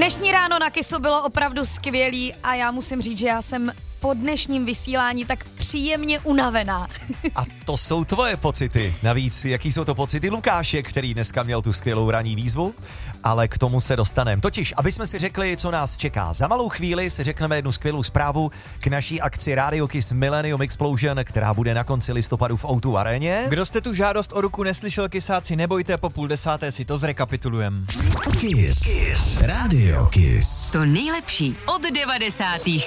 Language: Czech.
Dnešní ráno na Kissu bylo opravdu skvělý a já musím říct, že já jsem po dnešním vysílání tak příjemně unavená. A to jsou tvoje pocity. Navíc, jaký jsou to pocity Lukáše, který dneska měl tu skvělou ranní výzvu, ale k tomu se dostaneme. Totiž, aby jsme si řekli, co nás čeká. Za malou chvíli si řekneme jednu skvělou zprávu k naší akci Radio Kiss Millennium Explosion, která bude na konci listopadu v O2 aréně. Kdo jste tu žádost o ruku neslyšel, kysáci, nebojte, po 9:30 si to zrekapitulujem. Kiss. Radio Kiss. To nejlepší od 90.